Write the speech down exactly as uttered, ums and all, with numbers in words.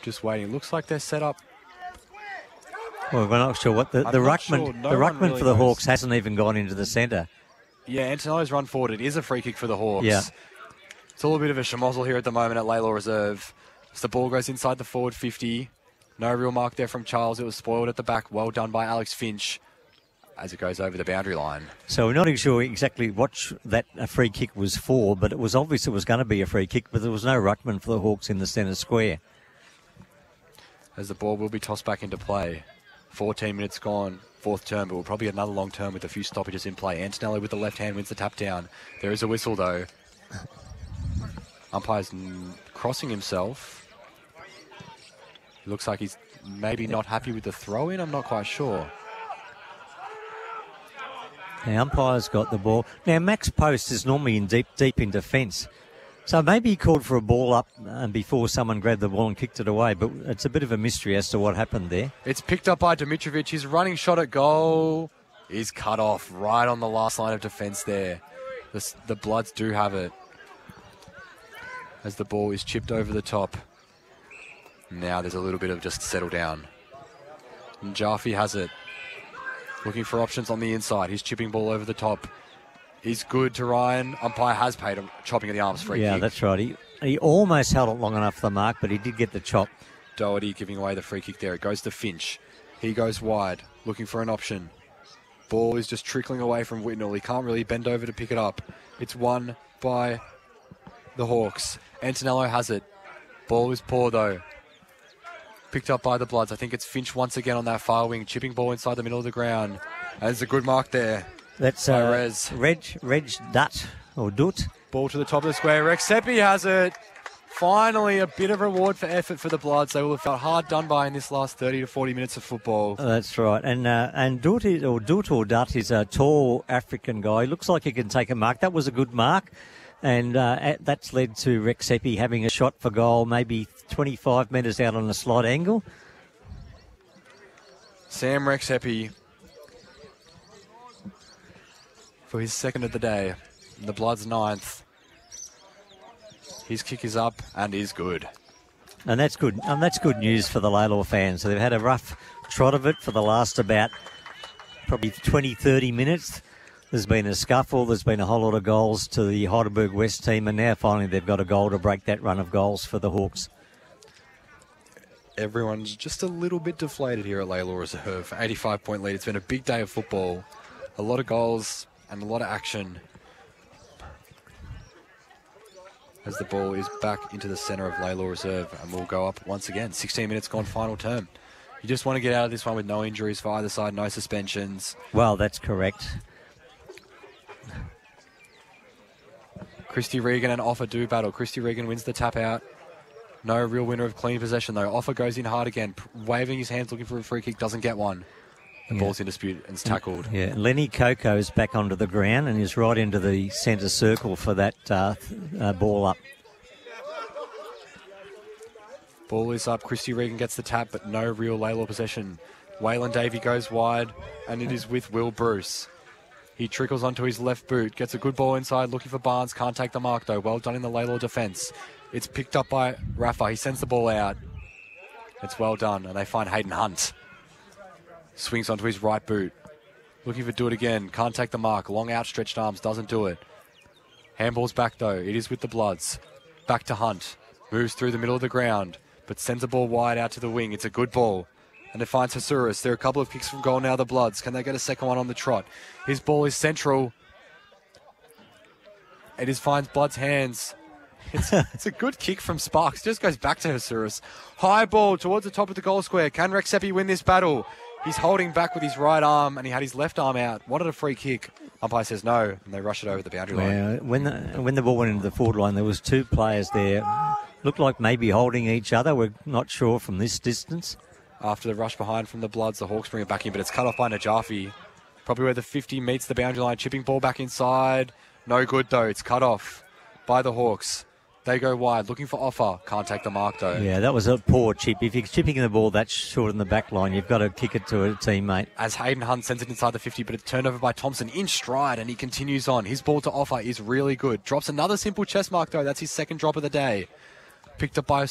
Just waiting. Looks like they're set up. Well, we're not sure what the, the ruckman, sure. No the ruckman really for the knows. Hawks hasn't even gone into the centre. Yeah, Antonello's run forward. It is a free kick for the Hawks. Yeah. It's all a bit of a schmozzle here at the moment at Laylaw Reserve. As the ball goes inside the forward fifty. No real mark there from Charles. It was spoiled at the back. Well done by Alex Finch as it goes over the boundary line. So we're not even sure exactly what sh- that a free kick was for, but it was obvious it was going to be a free kick, but there was no ruckman for the Hawks in the centre square. As the ball will be tossed back into play. fourteen minutes gone. Fourth term, but we'll probably get another long term with a few stoppages in play. Antonello with the left hand wins the tap down. There is a whistle, though. Umpire's n- crossing himself. It looks like he's maybe not happy with the throw-in. I'm not quite sure. The umpire's got the ball. Now, Max Post is normally in deep, deep in defence. So maybe he called for a ball up um, before someone grabbed the ball and kicked it away, but it's a bit of a mystery as to what happened there. It's picked up by Dimitrovic. His running shot at goal is cut off right on the last line of defence there. The, the Bloods do have it. As the ball is chipped over the top. Now there's a little bit of just settle down. And Jaffe has it. Looking for options on the inside. His chipping ball over the top is good to Ryan. Umpire has paid him chopping of the arms free Yeah, kick. that's right. He, he almost held it long enough for the mark, but he did get the chop. Doherty giving away the free kick there. It goes to Finch. He goes wide, looking for an option. Ball is just trickling away from Whitnall. He can't really bend over to pick it up. It's won by the Hawks. Antonello has it. Ball is poor, though. Picked up by the Bloods. I think it's Finch once again on that far wing. Chipping ball inside the middle of the ground. And there's a good mark there. That's by uh, Rez. Reg, Reg Dutt, or Dutt. Ball to the top of the square. Rex Seppi has it. Finally, a bit of reward for effort for the Bloods. They will have felt hard done by in this last thirty to forty minutes of football. Oh, that's right. And uh, and Dutt, is, or Dutt or Dutt is a tall African guy. Looks like he can take a mark. That was a good mark. And uh, that's led to Rex Seppi having a shot for goal, maybe twenty-five metres out on a slight angle. Sam Rex Seppi for his second of the day. The Bloods ninth. His kick is up and is good. And that's good. And that's good news for the Laylaw fans. So they've had a rough trot of it for the last about probably twenty, thirty minutes. There's been a scuffle. There's been a whole lot of goals to the Heidelberg West team, and now finally they've got a goal to break that run of goals for the Hawks. Everyone's just a little bit deflated here at Laylaw Reserve. eighty-five point lead. It's been a big day of football. A lot of goals and a lot of action. As the ball is back into the centre of Laylaw Reserve, and we'll go up once again. sixteen minutes gone, final term. You just want to get out of this one with no injuries for either side, no suspensions. Well, that's correct. Christy Regan and Offa do battle. Christy Regan wins the tap out. No real winner of clean possession, though. Offa goes in hard again, waving his hands, looking for a free kick, doesn't get one. The Yeah. ball's in dispute and it's tackled. Yeah, Lenny Coco is back onto the ground and is right into the centre circle for that uh, uh, ball up. Ball is up. Christy Regan gets the tap, but no real Laylaw possession. Waylon Davey goes wide, and it is with Will Bruce. He trickles onto his left boot, gets a good ball inside, looking for Barnes. Can't take the mark, though. Well done in the Laylaw defence. It's picked up by Rafa. He sends the ball out. It's well done, and they find Hayden Hunt. Swings onto his right boot. Looking for do it again. Can't take the mark. Long outstretched arms. Doesn't do it. Handball's back, though. It is with the Bloods. Back to Hunt. Moves through the middle of the ground, but sends the ball wide out to the wing. It's a good ball. And it finds Hasuris. There are a couple of kicks from goal now, the Bloods. Can they get a second one on the trot? His ball is central. It is finds Blood's hands. It's, it's a good kick from Sparks. Just goes back to Hasuris. High ball towards the top of the goal square. Can Rex Seppi win this battle? He's holding back with his right arm, and he had his left arm out. Wanted a free kick. Umpire says no, and they rush it over the boundary line. Well, when the, when the ball went into the forward line, there was two players there. Looked like maybe holding each other. We're not sure from this distance. After the rush behind from the Bloods, the Hawks bring it back in, but it's cut off by Najafi. Probably where the fifty meets the boundary line. Chipping ball back inside. No good, though. It's cut off by the Hawks. They go wide, looking for Offa. Can't take the mark, though. Yeah, that was a poor chip. If you're chipping the ball that short in the back line, you've got to kick it to a teammate. As Hayden Hunt sends it inside the fifty, but it's turned over by Thompson in stride, and he continues on. His ball to Offa is really good. Drops another simple chest mark, though. That's his second drop of the day. Picked up by